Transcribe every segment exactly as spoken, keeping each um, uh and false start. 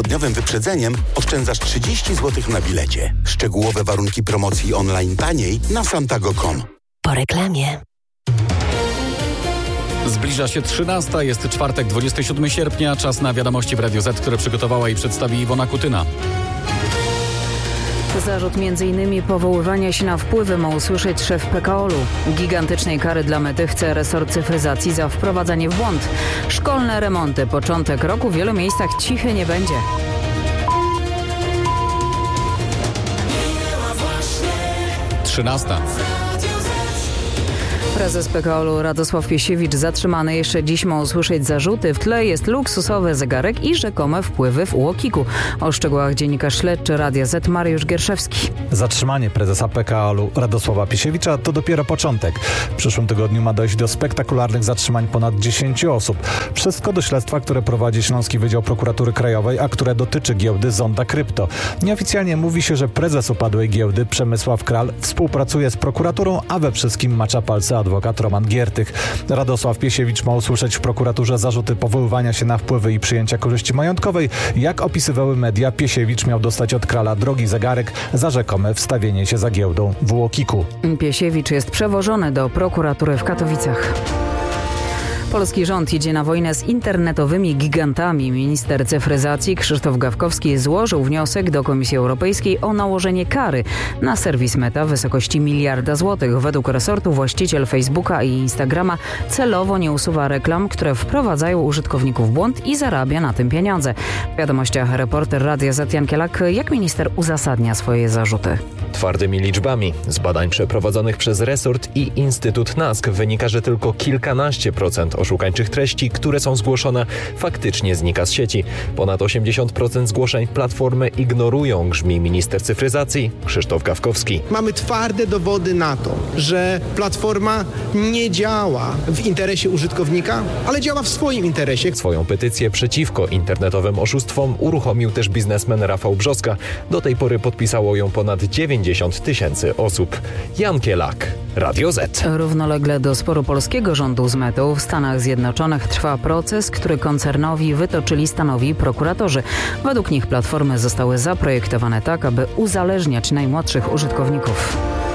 dwutygodniowym wyprzedzeniem oszczędzasz trzydzieści złotych na bilecie. Szczegółowe warunki promocji online taniej na santago kropka com. Po reklamie. Zbliża się trzynasta, jest czwartek, dwudziestego siódmego sierpnia. Czas na wiadomości w Radiu Z, które przygotowała i przedstawi Iwona Kutyna. Zarzut między innymi powoływania się na wpływy ma usłyszeć szef P K O L u. Gigantycznej kary dla mety chce resort cyfryzacji za wprowadzanie w błąd. Szkolne remonty, początek roku w wielu miejscach cichy nie będzie. trzynasta. Prezes P K O L u Radosław Piesiewicz zatrzymany jeszcze dziś ma usłyszeć zarzuty. W tle jest luksusowy zegarek i rzekome wpływy w U O K I K u. O szczegółach dziennikarz śledczy Radia Z Mariusz Gierszewski. Zatrzymanie prezesa P K O L u Radosława Piesiewicza to dopiero początek. W przyszłym tygodniu ma dojść do spektakularnych zatrzymań ponad dziesięciu osób. Wszystko do śledztwa, które prowadzi Śląski Wydział Prokuratury Krajowej, a które dotyczy giełdy Zonda Krypto. Nieoficjalnie mówi się, że prezes upadłej giełdy Przemysław Kral współpracuje z prokuraturą, a we wszystkim macza palce adwokat Roman Giertych. Radosław Piesiewicz ma usłyszeć w prokuraturze zarzuty powoływania się na wpływy i przyjęcia korzyści majątkowej. Jak opisywały media, Piesiewicz miał dostać od Krala drogi zegarek za rzekome wstawienie się za giełdą w U O K I K u. Piesiewicz jest przewożony do prokuratury w Katowicach. Polski rząd idzie na wojnę z internetowymi gigantami. Minister cyfryzacji Krzysztof Gawkowski złożył wniosek do Komisji Europejskiej o nałożenie kary na serwis Meta w wysokości miliarda złotych. Według resortu właściciel Facebooka i Instagrama celowo nie usuwa reklam, które wprowadzają użytkowników w błąd i zarabia na tym pieniądze. W wiadomościach reporter Radia Z Jan Kielak, jak minister uzasadnia swoje zarzuty? Twardymi liczbami. Z badań przeprowadzonych przez resort i Instytut NASK wynika, że tylko kilkanaście procent oszukańczych treści, które są zgłoszone, faktycznie znika z sieci. Ponad osiemdziesiąt procent zgłoszeń platformy ignorują, grzmi minister cyfryzacji Krzysztof Gawkowski. Mamy twarde dowody na to, że platforma nie działa w interesie użytkownika, ale działa w swoim interesie. Swoją petycję przeciwko internetowym oszustwom uruchomił też biznesmen Rafał Brzoska. Do tej pory podpisało ją ponad dziewięćdziesiąt tysięcy osób. Jan Kielak, Radio Z. Równolegle do sporu polskiego rządu z Metą w Stanach Zjednoczonych trwa proces, który koncernowi wytoczyli stanowi prokuratorzy. Według nich platformy zostały zaprojektowane tak, aby uzależniać najmłodszych użytkowników.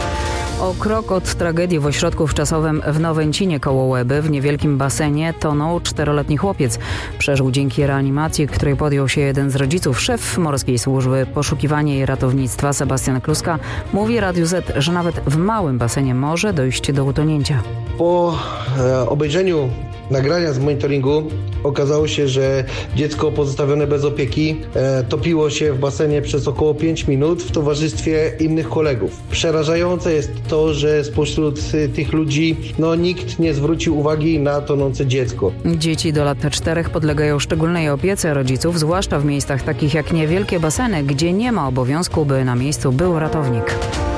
O krok od tragedii w ośrodku wczasowym w Nowęcinie koło Łeby w niewielkim basenie tonął czteroletni chłopiec. Przeżył dzięki reanimacji, której podjął się jeden z rodziców. Szef Morskiej Służby Poszukiwania i Ratownictwa Sebastian Kluska mówi Radiu Z, że nawet w małym basenie może dojść do utonięcia. Po e, obejrzeniu nagrania z monitoringu okazało się, że dziecko pozostawione bez opieki e, topiło się w basenie przez około pięć minut w towarzystwie innych kolegów. Przerażające jest to, że spośród y, tych ludzi no, nikt nie zwrócił uwagi na tonące dziecko. Dzieci do lat czterech podlegają szczególnej opiece rodziców, zwłaszcza w miejscach takich jak niewielkie baseny, gdzie nie ma obowiązku, by na miejscu był ratownik.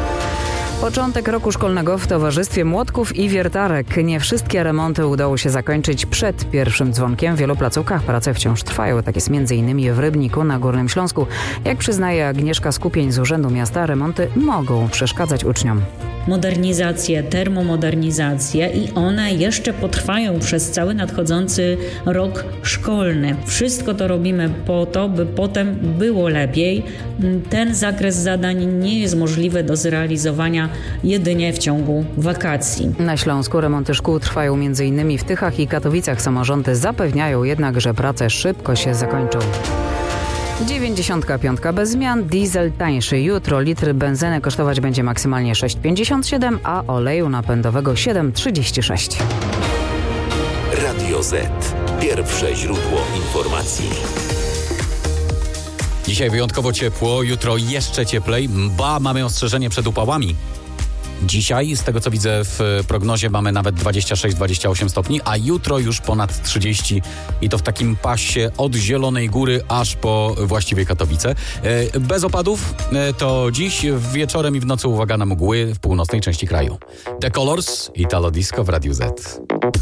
Początek roku szkolnego w towarzystwie młotków i wiertarek. Nie wszystkie remonty udało się zakończyć przed pierwszym dzwonkiem. W wielu placówkach prace wciąż trwają. Tak jest między innymi w Rybniku na Górnym Śląsku. Jak przyznaje Agnieszka Skupień z Urzędu Miasta, remonty mogą przeszkadzać uczniom. Modernizacje, termomodernizacje i one jeszcze potrwają przez cały nadchodzący rok szkolny. Wszystko to robimy po to, by potem było lepiej. Ten zakres zadań nie jest możliwy do zrealizowania jedynie w ciągu wakacji. Na Śląsku remonty szkół trwają między innymi w Tychach i Katowicach. Samorządy zapewniają jednak, że prace szybko się zakończą. dziewięćdziesiątka piątka bez zmian, diesel tańszy. Jutro litr benzyny kosztować będzie maksymalnie sześć pięćdziesiąt siedem, a oleju napędowego siedem trzydzieści sześć. Radio Z. Pierwsze źródło informacji. Dzisiaj wyjątkowo ciepło, jutro jeszcze cieplej. Ba, mamy ostrzeżenie przed upałami. Dzisiaj, z tego co widzę w prognozie, mamy nawet dwadzieścia sześć dwadzieścia osiem stopni, a jutro już ponad trzydzieści i to w takim pasie od Zielonej Góry aż po właściwie Katowice. Bez opadów to dziś, wieczorem i w nocy uwaga na mgły w północnej części kraju. The Colors, Italo Disco w Radiu Z.